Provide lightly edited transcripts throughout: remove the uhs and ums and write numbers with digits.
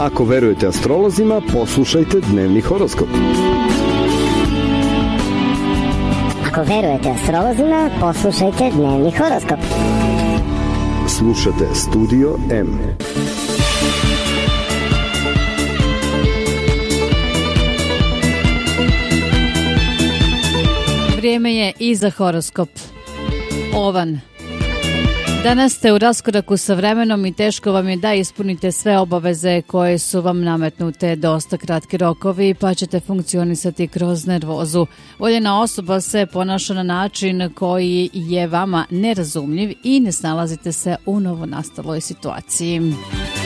Ako verujete astrolozima, poslušajte dnevni horoskop. Ako verujete astrolozima, poslušajte dnevni horoskop. Slušate Studio M. Vrijeme je i za horoskop. Ovan. Danas ste u raskoraku sa vremenom i teško vam je da ispunite sve obaveze koje su vam nametnute, dosta kratki rokovi, pa ćete funkcionisati kroz nervozu. Voljena osoba se ponaša na način koji je vama nerazumljiv i ne snalazite se u novonastaloj situaciji.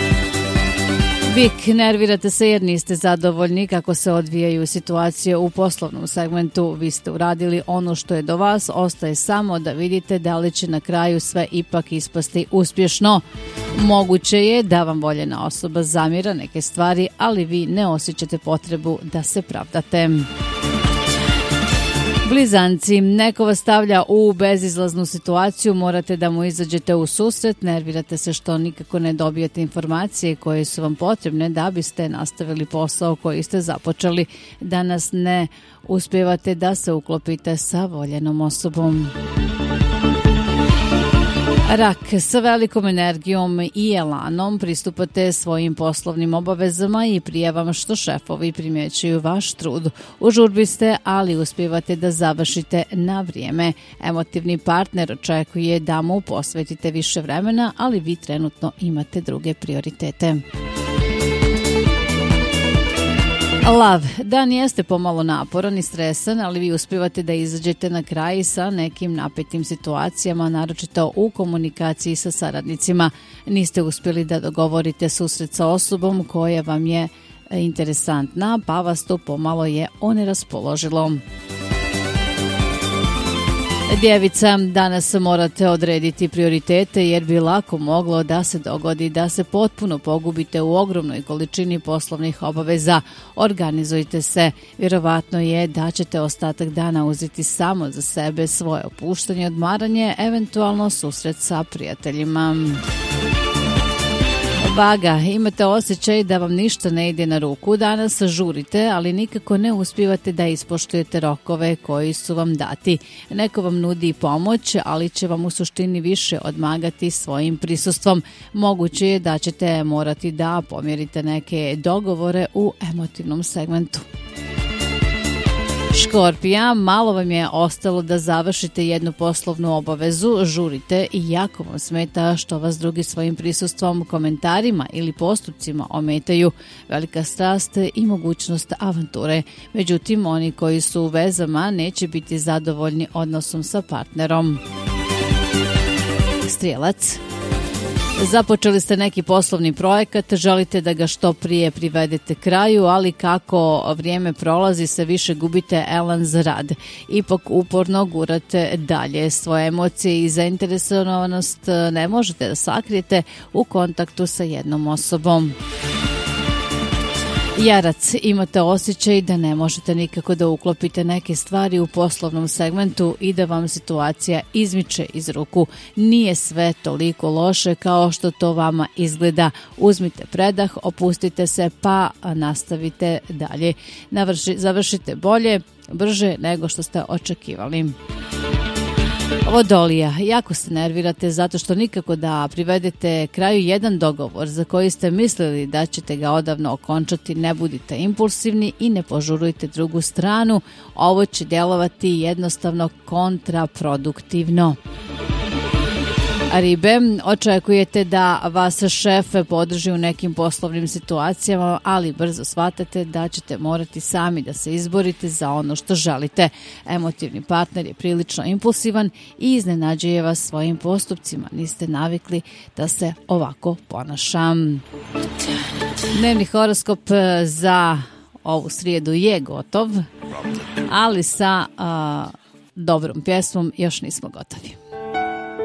Bik, nervirate se jer niste zadovoljni kako se odvijaju situacije u poslovnom segmentu. Vi ste uradili ono što je do vas, ostaje samo da vidite da li će na kraju sve ipak ispasti uspješno. Moguće je da vam voljena osoba zamjera neke stvari, ali vi ne osjećate potrebu da se pravdate. Blizanci, neko vas stavlja u bezizlaznu situaciju, morate da mu izađete u susret, nervirate se što nikako ne dobijete informacije koje su vam potrebne da biste nastavili posao koji ste započeli. Danas ne uspijevate da se uklopite sa voljenom osobom. Rak, sa velikom energijom i elanom pristupate svojim poslovnim obavezama i prije vam što šefovi primjećuju vaš trud. U žurbi ste, ali uspijevate da završite na vrijeme. Emotivni partner očekuje da mu posvetite više vremena, ali vi trenutno imate druge prioritete. Lav, dan jeste pomalo naporan i stresan, ali vi uspijevate da izađete na kraj sa nekim napetim situacijama, naročito u komunikaciji sa saradnicima. Niste uspjeli da dogovorite susret sa osobom koja vam je interesantna, pa vas to pomalo je oneraspoložilo. Djevica, danas morate odrediti prioritete jer bi lako moglo da se dogodi da se potpuno pogubite u ogromnoj količini poslovnih obaveza. Organizujte se. Vjerovatno je da ćete ostatak dana uzeti samo za sebe, svoje opuštanje, odmaranje, eventualno susret sa prijateljima. Vaga, imate osjećaj da vam ništa ne ide na ruku, danas žurite, ali nikako ne uspijevate da ispoštujete rokove koji su vam dati. Neko vam nudi pomoć, ali će vam u suštini više odmagati svojim prisustvom. Moguće je da ćete morati da pomjerite neke dogovore u emotivnom segmentu. Škorpija, malo vam je ostalo da završite jednu poslovnu obavezu, žurite i jako vam smeta što vas drugi svojim prisustvom, komentarima ili postupcima ometaju. Velika strast i mogućnost avanture. Međutim, oni koji su u vezama neće biti zadovoljni odnosom sa partnerom. Strijelac. Započeli ste neki poslovni projekat, želite da ga što prije privedete kraju, ali kako vrijeme prolazi sve više gubite elan za rad. Ipak uporno gurate dalje. Svoje emocije i zainteresovanost ne možete da sakrijete u kontaktu sa jednom osobom. Jarac, imate osjećaj da ne možete nikako da uklopite neke stvari u poslovnom segmentu i da vam situacija izmiče iz ruku. Nije sve toliko loše kao što to vama izgleda. Uzmite predah, opustite se pa nastavite dalje. Završite bolje, brže nego što ste očekivali. Vodolija, jako se nervirate zato što nikako da privedete kraju jedan dogovor za koji ste mislili da ćete ga odavno okončati. Ne budite impulsivni i ne požurujte drugu stranu. Ovo će djelovati jednostavno kontraproduktivno. Ribe, očekujete da vas šef podrži u nekim poslovnim situacijama, ali brzo shvatate da ćete morati sami da se izborite za ono što želite. Emotivni partner je prilično impulsivan i iznenađuje vas svojim postupcima. Niste navikli da se ovako ponaša. Dnevni horoskop za ovu srijedu je gotov, ali sa dobrom pjesmom još nismo gotovi.